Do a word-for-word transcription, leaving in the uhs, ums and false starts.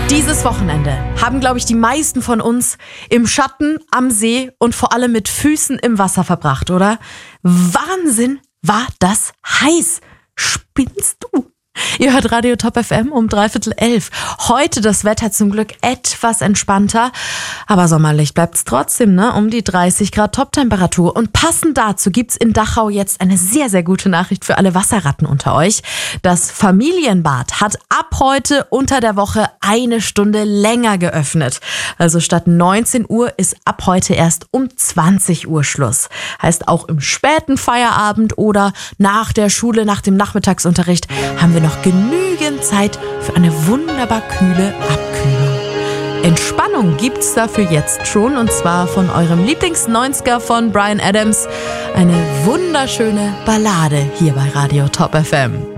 Dieses Wochenende haben, glaube ich, die meisten von uns im Schatten, am See und vor allem mit Füßen im Wasser verbracht, oder? Wahnsinn, war das heiß. Spinnst du? Ihr hört Radio Top F M um dreiviertel elf. Heute das Wetter zum Glück etwas entspannter, aber sommerlich bleibt's trotzdem, ne? Um die dreißig Grad Toptemperatur. Und passend dazu gibt's in Dachau jetzt eine sehr, sehr gute Nachricht für alle Wasserratten unter euch. Das Familienbad hat ab heute unter der Woche eine Stunde länger geöffnet. Also statt neunzehn Uhr ist ab heute erst um zwanzig Uhr Schluss. Heißt, auch im späten Feierabend oder nach der Schule, nach dem Nachmittagsunterricht haben wir noch genügend Zeit für eine wunderbar kühle Abkühlung. Entspannung gibt's dafür jetzt schon, und zwar von eurem Lieblings-neunziger von Bryan Adams. Eine wunderschöne Ballade hier bei Radio Top F M.